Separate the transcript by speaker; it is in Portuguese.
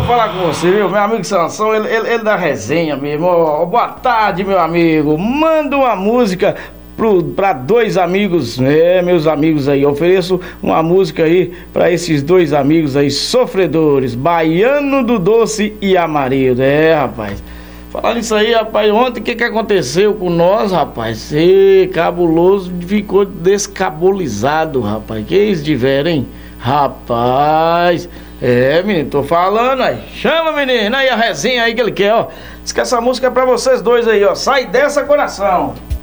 Speaker 1: falar com você, viu? Meu amigo Sansão, ele dá resenha mesmo. Ó, boa tarde, meu amigo. Manda uma música pra dois amigos, meus amigos aí. Ofereço uma música aí pra esses dois amigos aí, sofredores, Baiano do Doce e Amarildo. Rapaz. Falando isso aí, rapaz, ontem o que aconteceu com nós, rapaz? Cabuloso ficou descabulizado, rapaz. Que eles tiveram, hein? Rapaz, menino, tô falando aí. Chama, menino, aí a resenha aí que ele quer, ó. Diz que essa música é pra vocês dois aí, ó. Sai dessa, coração.